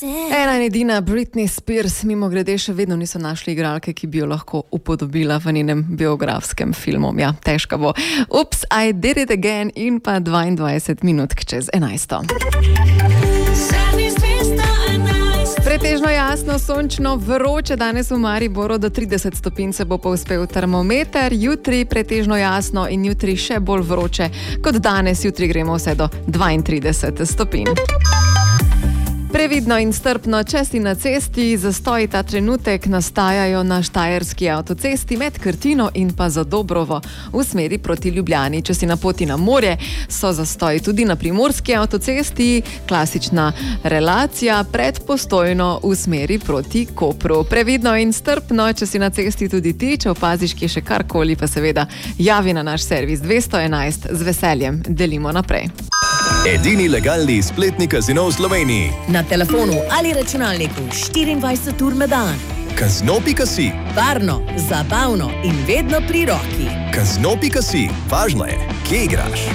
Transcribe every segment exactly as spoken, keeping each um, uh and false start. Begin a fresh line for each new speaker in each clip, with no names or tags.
Ena in edina Britney Spears, mimo grede še vedno niso našli igralke, ki bi jo lahko upodobila v njenem biografskem filmu. Ja, težka bo. Ups, I did it again in pa dvaindvajset minut čez enajsto. Pretežno jasno, sončno, vroče danes v Mariboru, do trideset stopinj se bo povzpel termometer, jutri pretežno jasno in jutri še bolj vroče kot danes, jutri gremo vse do dvaintrideset stopinj. Previdno in strpno, če si na cesti, zastoji ta trenutek nastajajo na štajerski avtocesti med Krtino in pa Zadobrovo v smeri proti Ljubljani. Če si na poti na morje, so zastoji tudi na primorski avtocesti, klasična relacija pred Postojno v smeri proti Kopru. Previdno in strpno, če si na cesti tudi ti, če opaziš kje še karkoli, pa seveda javi na naš servis dvesto enajst, z veseljem delimo naprej.
Edini legalni spletni kazino v Sloveniji.
Na telefonu ali računalniku štiriindvajset ur na dan.
Kazino pika si.
Varno, zabavno in vedno pri roki.
Kazino pika si. Važno je, kje igraš.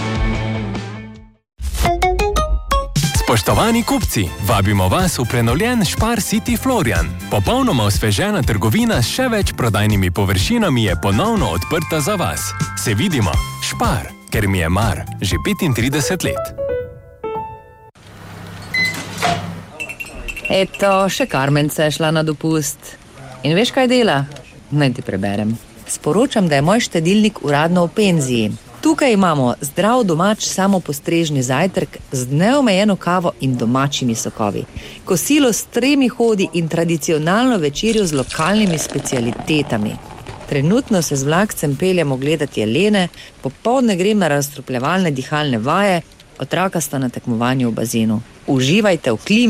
Spoštovani kupci, vabimo vas v prenovljen Spar City Florian. Popolnoma osvežena trgovina s še več prodajnimi površinami je ponovno odprta za vas. Se vidimo, Spar, ker mi je mar, že petintrideset let.
Eto, še Karmence je šla na dopust. In veš, kaj dela? Naj ti preberem. Sporočam, da je moj štedilnik uradno v penziji. Tukaj imamo zdrav domač samopostrežni zajtrk z neomejeno kavo in domačimi sokovi. Kosilo s tremi hodi in tradicionalno večerjo z lokalnimi specialitetami. Trenutno se z vlakcem peljemo gledati jelene, popoldne grem na razstropljevalne dihalne vaje, otroka sta na tekmovanju v bazenu. Uživajte v klimi.